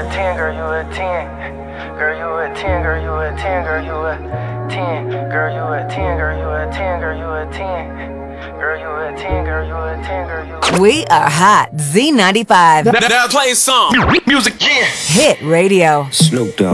a 10, girl, you a 10. Girl, you a 10, girl, you a 10, girl, you a 10. Girl, you a 10, girl, you a 10, girl, you a 10. Girl, you a 10, girl, you a 10, girl, you a 10. We are hot. Z95. Now play some music. Yeah. Hit radio. Snoop Dogg.